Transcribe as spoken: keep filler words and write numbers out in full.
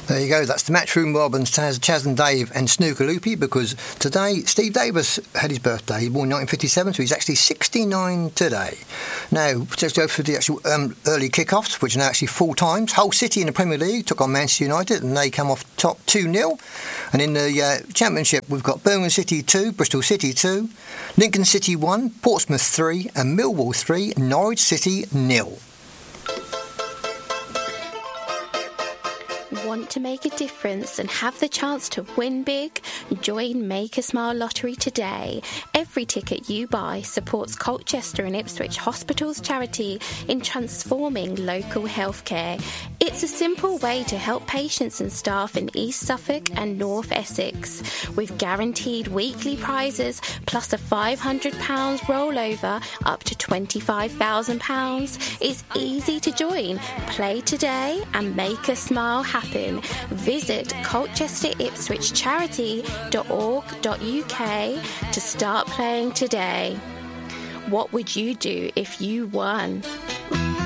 There you go. That's the Matchroom Robins, Chaz, Chaz and Dave and Snooker Loopy, because today Steve Davis had his birthday. He was born in nineteen fifty-seven, so he's actually sixty-nine today. Now, just go for the actual um, early kick-offs, which are now actually full times. Hull City in the Premier League took on Manchester United, and they come off top two nil. And in the uh, Championship, we've got Birmingham City two, Bristol City two, Lincoln City one, Portsmouth three, and Millwall three, Norwich City nil. Want to make a difference and have the chance to win big? Join Make a Smile Lottery today. Every ticket you buy supports Colchester and Ipswich Hospitals charity in transforming local healthcare. It's a simple way to help patients and staff in East Suffolk and North Essex. With guaranteed weekly prizes plus a five hundred pounds rollover up to twenty-five thousand pounds. It's easy to join. Play today and make a smile happen. Visit colchester ipswich charity dot org dot U K to start playing today. What would you do if you won?